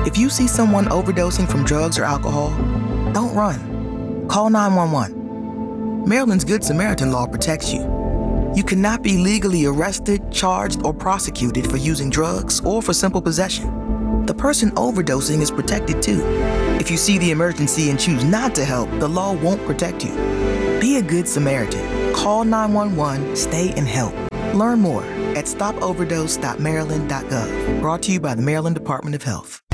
If you see someone overdosing from drugs or alcohol, don't run. Call 911. Maryland's Good Samaritan law protects you. You cannot be legally arrested, charged, or prosecuted for using drugs or for simple possession. The person overdosing is protected too. If you see the emergency and choose not to help, the law won't protect you. Be a good Samaritan. Call 911, stay and help. Learn more at stopoverdose.maryland.gov. Brought to you by the Maryland Department of Health.